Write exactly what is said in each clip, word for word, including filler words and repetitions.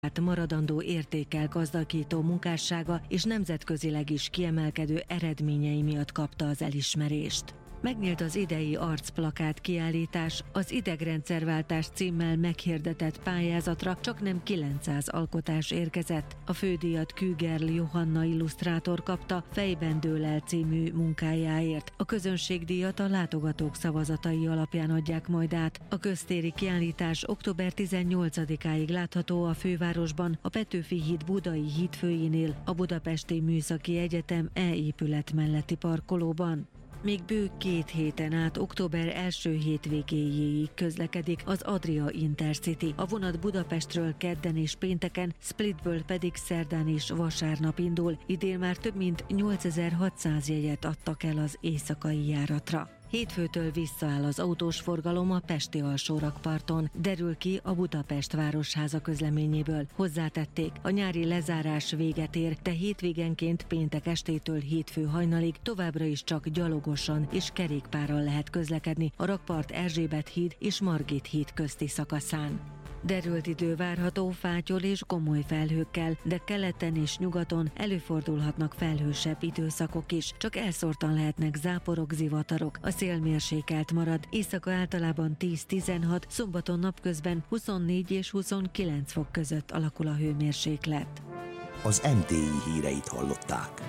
maradandó értékkel gazdagító munkássága és nemzetközileg is kiemelkedő eredményei miatt kapta az elismerést. Megnyílt az idei arcplakát kiállítás, az idegrendszerváltás címmel meghirdetett pályázatra csaknem kilencszáz alkotás érkezett. A fődíjat Kügerl Johanna illusztrátor kapta Fejben dől el című munkájáért. A közönségdíjat a látogatók szavazatai alapján adják majd át. A köztéri kiállítás október tizennyolcadikáig látható a fővárosban, a Petőfi híd budai hídfőjénél, a Budapesti Műszaki Egyetem E-épület melletti parkolóban. Még bő két héten át október első hétvégéjéig közlekedik az Adria Intercity. A vonat Budapestről kedden és pénteken, Splitből pedig szerdán és vasárnap indul. Idén már több mint nyolcezer-hatszáz jegyet adtak el az éjszakai járatra. Hétfőtől visszaáll az autós forgalom a pesti alsórakparton, derül ki a Budapest Városháza közleményéből. Hozzátették, a nyári lezárás véget ér, de hétvégenként péntek estétől hétfő hajnalig továbbra is csak gyalogosan és kerékpárral lehet közlekedni a rakpart Erzsébet híd és Margit híd közti szakaszán. Derült idő várható fátyol és gomoly felhőkkel, de keleten és nyugaton előfordulhatnak felhősebb időszakok is, csak elszórtan lehetnek záporok, zivatarok. A szél mérsékelt marad, éjszaka általában tíz-tizenhat, szombaton napközben huszonnégy és huszonkilenc fok között alakul a hőmérséklet. Az em té i híreit hallották.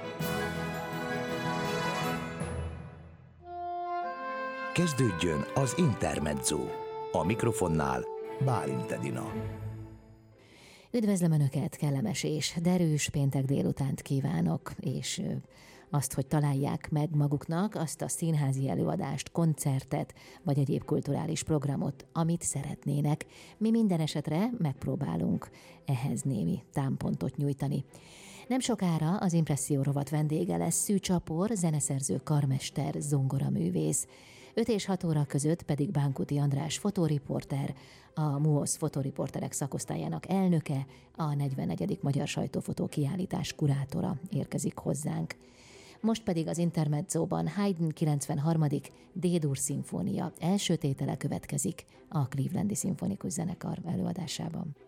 Kezdődjön az Intermezzo. A mikrofonnál Bálint Edina. Üdvözlöm Önöket, kellemes és derűs péntek délutánt kívánok, és azt, hogy találják meg maguknak azt a színházi előadást, koncertet, vagy egyéb kulturális programot, amit szeretnének. Mi minden esetre megpróbálunk ehhez némi támpontot nyújtani. Nem sokára az Impresszió rovat vendége lesz Szűcs Csapor, zeneszerző, karmester, zongoraművész. öt és hat óra között pedig Bánkuti András fotóriporter, a MUOSZ fotóriporterek szakosztályának elnöke, a negyvennegyedik Magyar Sajtófotó kiállítás kurátora érkezik hozzánk. Most pedig az Intermezzóban Haydn kilencvenharmadik D-dur szimfónia első tétele következik a Clevelandi Szimfonikus Zenekar előadásában.